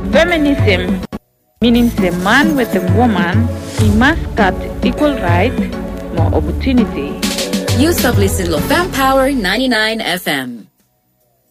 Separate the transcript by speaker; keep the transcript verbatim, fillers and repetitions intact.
Speaker 1: Feminism, meaning the man with the woman, he must get equal rights, more opportunity.
Speaker 2: You stop listening to Fem Power ninety-nine F M.